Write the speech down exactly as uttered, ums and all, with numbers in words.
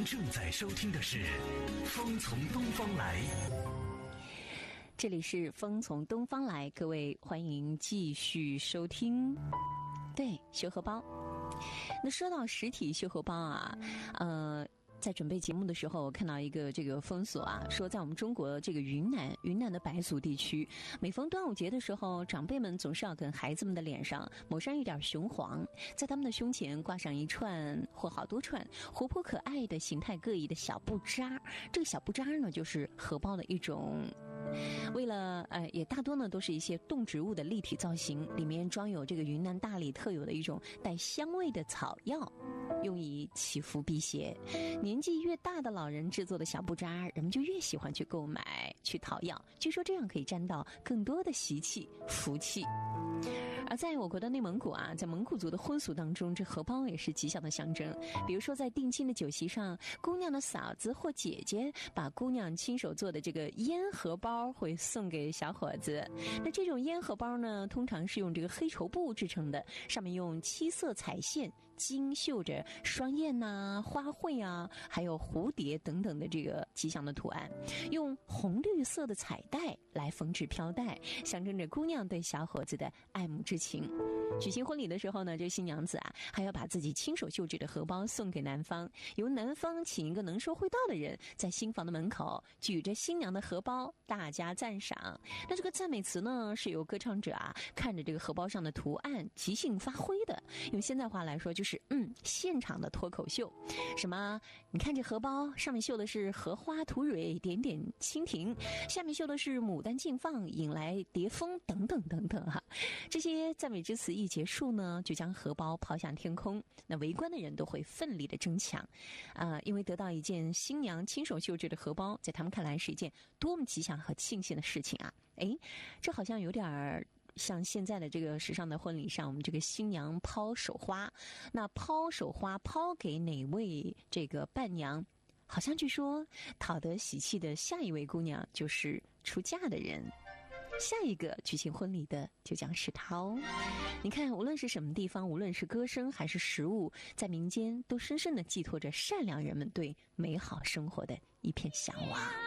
正在收听的是《风从东方来》， 这里是《风从东方来》，各位欢迎继续收听。对，学荷包。那说到实体学荷包啊，呃。在准备节目的时候，我看到一个这个风俗啊，说在我们中国这个云南，云南的白族地区，每逢端午节的时候，长辈们总是要跟孩子们的脸上抹上一点雄黄，在他们的胸前挂上一串或好多串活泼可爱的、形态各异的小布扎。这个小布扎呢，就是荷包的一种。为了呃，也大多呢都是一些动植物的立体造型，里面装有这个云南大理特有的一种带香味的草药，用以祈福辟邪。年纪越大的老人制作的小布扎，人们就越喜欢去购买、去讨要。据说这样可以沾到更多的习气、福气。而在我国的内蒙古啊，在蒙古族的婚俗当中，这荷包也是吉祥的象征。比如说，在定亲的酒席上，姑娘的嫂子或姐姐把姑娘亲手做的这个烟荷包会送给小伙子。那这种烟荷包呢，通常是用这个黑绸布制成的，上面用七色彩线精绣着双燕呐、啊、花卉啊，还有蝴蝶等等的这个吉祥的图案，用红绿色的彩带来缝制飘带，象征着姑娘对小伙子的爱慕之情。举行婚礼的时候呢，这新娘子啊还要把自己亲手绣制的荷包送给男方，由男方请一个能说会道的人在新房的门口举着新娘的荷包大加赞赏。那这个赞美词呢，是由歌唱者啊看着这个荷包上的图案即兴发挥的，用现在话来说就是嗯现场的脱口秀。什么你看这荷包上面绣的是荷花吐蕊点点蜻蜓，下面绣的是牡丹竞放引来蝶蜂等等等等哈、啊。这些赞美之词一结束呢，就将荷包抛向天空，那围观的人都会奋力的争抢啊、呃，因为得到一件新娘亲手绣制的荷包，在他们看来是一件多么吉祥和庆幸的事情啊。诶，这好像有点儿像现在的这个时尚的婚礼上，我们这个新娘抛手花，那抛手花抛给哪位这个伴娘，好像据说讨得喜气的下一位姑娘就是出嫁的人，下一个举行婚礼的就将是她哦。你看，无论是什么地方，无论是歌声还是食物，在民间都深深地寄托着善良人们对美好生活的一片向往。